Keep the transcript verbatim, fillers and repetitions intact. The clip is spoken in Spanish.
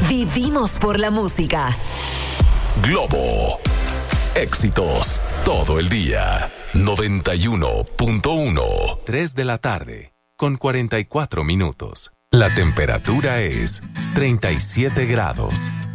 Vivimos por la música. Globo. Éxitos todo el día. noventa y uno punto uno. tres de la tarde, con cuarenta y cuatro minutos. La temperatura es treinta y siete grados.